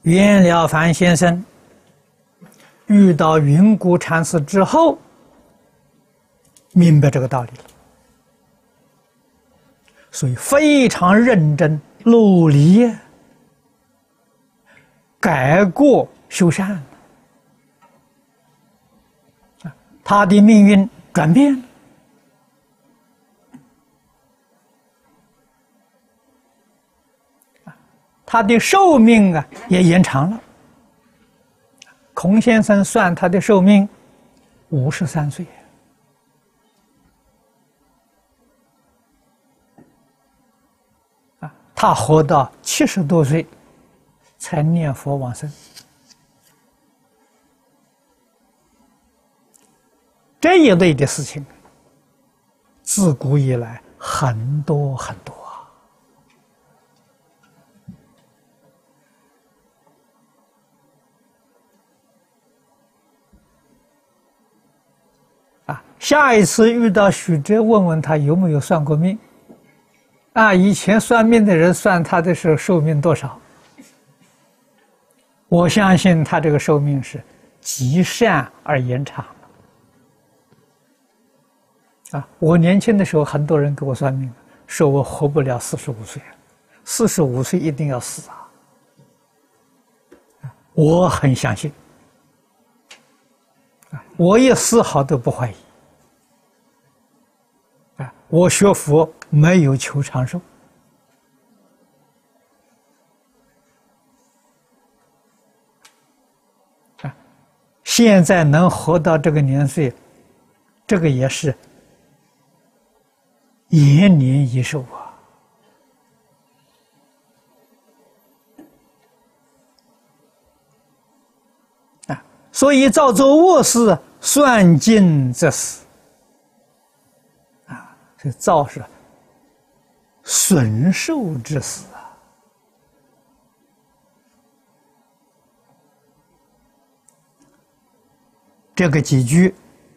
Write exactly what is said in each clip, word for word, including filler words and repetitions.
袁了凡先生遇到云谷禅师之后，明白这个道理了，所以非常认真努力改过修善，他的命运转变了，他的寿命啊也延长了。孔先生算他的寿命五十三岁，啊，他活到七十多岁才念佛往生。这一类的事情，自古以来很多很多啊！啊，下一次遇到许哲，问问他有没有算过命？啊，以前算命的人算他的时候寿命多少？我相信他这个寿命是极善而延长。啊，我年轻的时候，很多人给我算命，说我活不了四十五岁，四十五岁一定要死啊！我很相信，啊，我也丝毫都不怀疑。啊，我学佛没有求长寿，啊，现在能活到这个年岁，这个也是延年益寿啊！啊，所以造作恶事，算尽则死。啊，这造是损寿之死啊！这个几句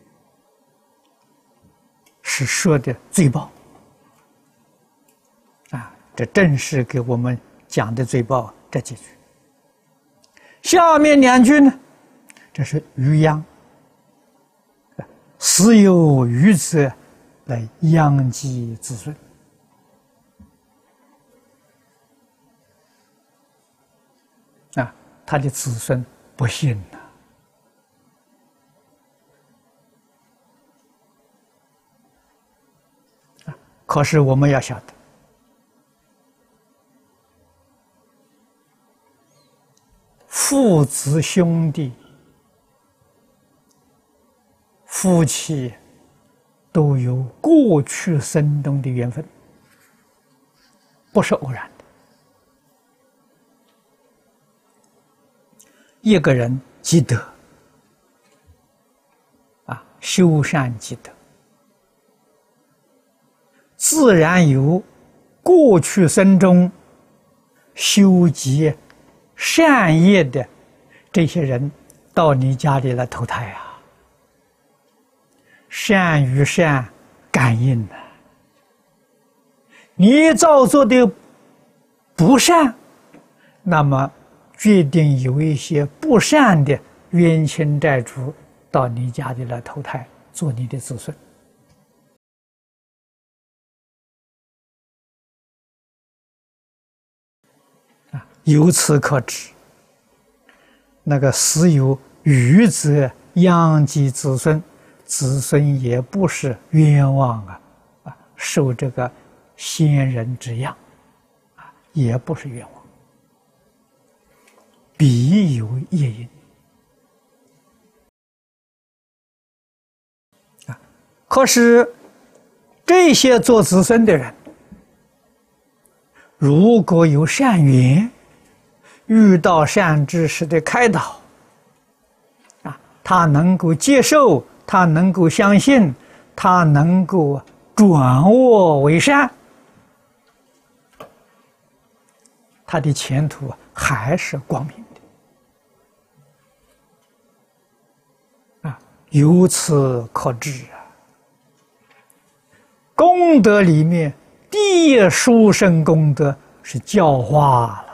是说的罪报。这正是给我们讲的罪报这几句。下面两句呢，这是余殃，死有余者来殃及子孙。啊，他的子孙不幸呐、啊。可是我们要晓得，父子兄弟、夫妻都有过去生中的缘分，不是偶然的。一个人积德，啊，修善积德，自然有过去生中修积善业的这些人到你家里来投胎啊，善与善感应啊。你造作的不善，那么决定有一些不善的冤亲债主到你家里来投胎，做你的子孙。由此可知，那个死有余则殃及子孙，子孙也不是冤枉啊，啊，受这个先人之殃，啊，也不是冤枉，必有业因。啊，可是这些做子孙的人，如果有善缘，遇到善知识的开导，啊，他能够接受，他能够相信，他能够转恶为善，他的前途还是光明的。啊，由此可知啊，功德里面第一殊胜功德是教化。